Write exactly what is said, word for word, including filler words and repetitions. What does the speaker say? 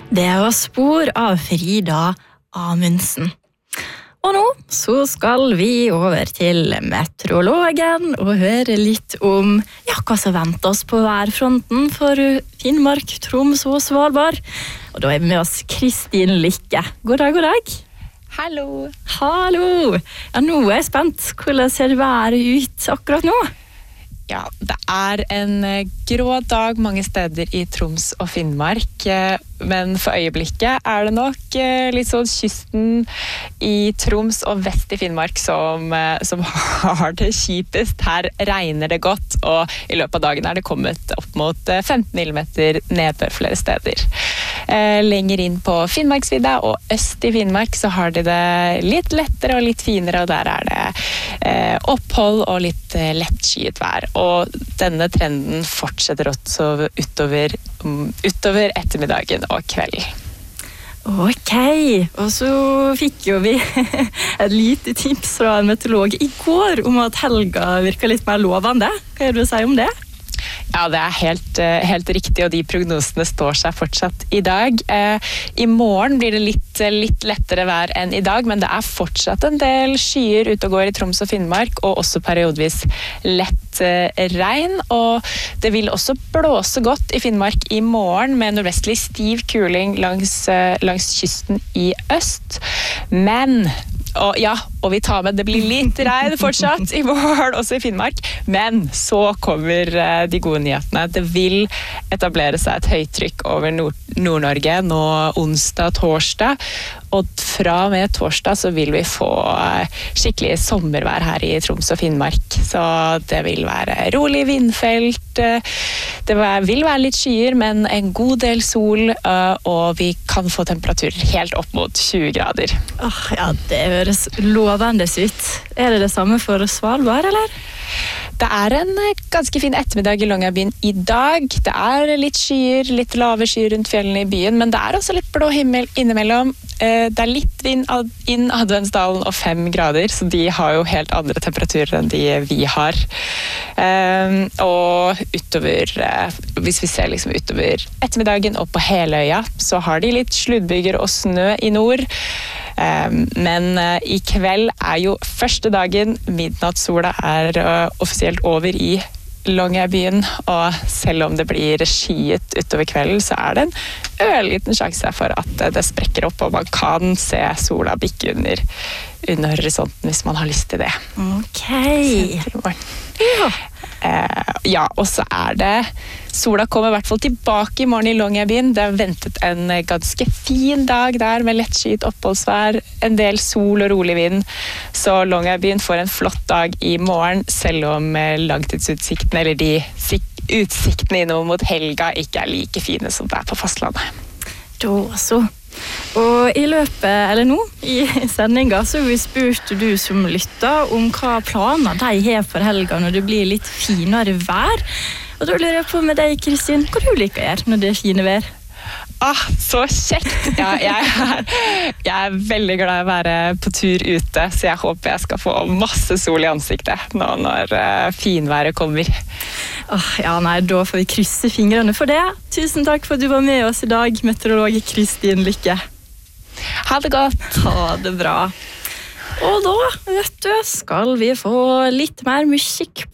Det var spor av Frida Amundsen. Og nå så skal vi over til meteorologen og høre litt om ja, hva som venter oss på værfronten for Finnmark, Troms og Svalbard. Og da er vi med oss Kristin Lykke. God dag, god dag. Hallo. Hallo. Ja, nå er jeg spent. Hvordan ser været ut akkurat nå? Ja, det er en grå dag mange steder i Troms og Finnmark, men for øyeblikket er det nok litt sånn kysten i Troms og vest i Finnmark som, som har det kjipest. Her regner det godt, og i løpet av dagen er det kommet opp mot femten millimeter nedbør flere steder. Lenger inn på Finnmarksvidda og øst i Finnmark så har de det litt lettere og litt finere, og der er det opphold og litt lettskyet vær. Og denne trenden fortsetter også utover, utover ettermiddagen og kvelden. Ok, og så fikk jo vi et lite tips fra en meteorolog i går om at helga virker litt mer lovende. Hva er det du sier om det? Ja, det er helt, helt riktig, og de prognosene står seg fortsatt i dag. Eh, I morgen blir det litt, litt lettere vær enn i dag, men det er fortsatt en del skyer ute og går i Troms og Finnmark, og også periodvis lett eh, regn. Og det vil også blåse godt i Finnmark i morgen, med nordvestlig stiv kuling langs, eh, langs kysten i øst. Men... Og, ja, og vi tar med, det blir litt regn fortsatt i morgen, også i Finnmark, men så kommer uh, de gode nyhetene. Det vil etablere seg et høytrykk over Nord- Nord-Norge nå onsdag, torsdag, og fra og med torsdag så vil vi få uh, skikkelig sommervær her i Troms og Finnmark. Så det vil være rolig vindfelt, uh, det vil være litt skyer, men en god del sol, uh, og vi kan få temperaturer helt opp mot tjue grader. Åh, ja, det høres lovende ut. Er det det samme for Svalbard, eller? Det er en ganske fin ettermiddag i Longyearbyen i dag. Det er litt skyer, litt lave skyer rundt fjellene i byen, men det er også litt blå himmel innimellom. Det er litt vind inn Adventsdalen og fem grader, så de har jo helt andre temperaturer enn de vi har. Og utover, hvis vi ser liksom utover ettermiddagen og på hele øya, så har de litt sluddbyger og snø i nord. Men i kveld er jo første dagen, midnattssola er offisielt over i Longyearbyen, og selv om det blir skyet utover kvelden, så er det en ørliten sjanse for at det sprekker opp, og man kan se sola bikke under, under horisonten hvis man har lyst til det. Ok. Ja. Eh, ja, og så er det sola kommer i hvert fall tilbake i morgen i Longyearbyen. Det er ventet en ganske fin dag der med lettskyet oppholdsvær, en del sol og rolig vind. Så Longyearbyen får en flott dag i morgen, selv om langtidsutsiktene eller de utsiktene innover mot helga ikke er like fine som det er på fastlandet. Da så. Og i løpet, eller nå, i sendinga, så har vi spurt du som lytter om hva planer de har for helga når det blir litt finere vær. Og da lurer jeg på med deg, Kristin, hva du liker å gjøre når det er fine vær? Ah, så kjekt! Ja, jeg, er, jeg er veldig glad i å være på tur ute, så jeg håper jeg skal få masse sol i ansiktet nå når uh, finværet kommer. Oh, ja, nei, da får vi krysse fingrene for det. Tusen takk for at du var med oss i dag, meteorolog Kristin Lykke. Ha det godt! Ha det bra. Og da, vet du, skal vi få litt mer musikk